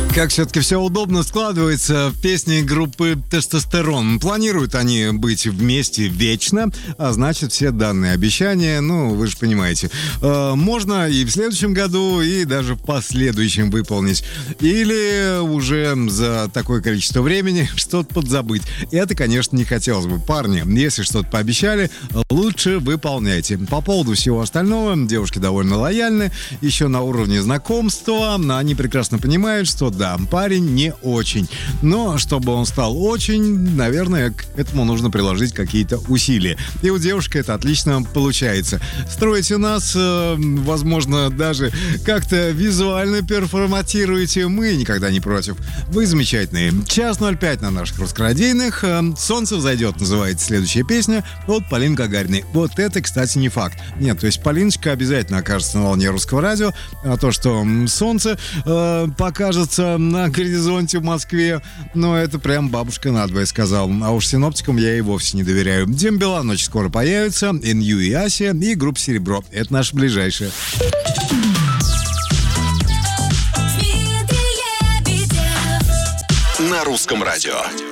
Как все-таки все удобно складывается в песне группы «Тестостерон». Планируют они быть вместе вечно, а значит, все данные обещания, вы же понимаете, можно и в следующем году, и даже в последующем выполнить. Или уже за такое количество времени что-то подзабыть. И это, конечно, не хотелось бы. Парни, если что-то пообещали, лучше выполняйте. По поводу всего остального, девушки довольно лояльны, еще на уровне знакомства. Они прекрасно понимают, что да, парень не очень. Но чтобы он стал очень, наверное, к этому нужно приложить какие-то усилия. И у девушки это отлично получается. Строите нас, возможно, даже как-то визуально перформатируете. Мы никогда не против. Вы замечательные. 1:05 на наших русскородийных. «Солнце взойдет» называется следующая песня от Полины Гагариной. Вот это, кстати, не факт. Нет, то есть Полиночка обязательно окажется на волне русского радио. А то, что солнце покажется на горизонте в Москве, это прям бабушка надвое сказал. А уж синоптикам я и вовсе не доверяю. Дим Билан очень скоро появится, Нью и Асия и группа «Серебро». Это наше ближайшее. На русском радио.